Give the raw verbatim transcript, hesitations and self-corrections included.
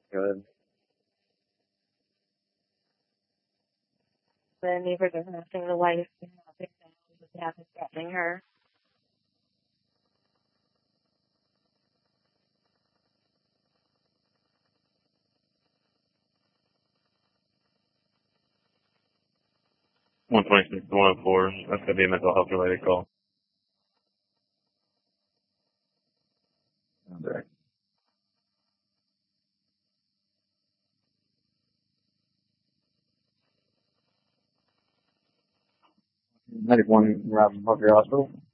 Good. The neighbors are asking the wife to nothing that happened threatening her. one twenty-six to one oh four. That's going to be a mental health related call. Direct. ninety-one Robin Parker Hospital.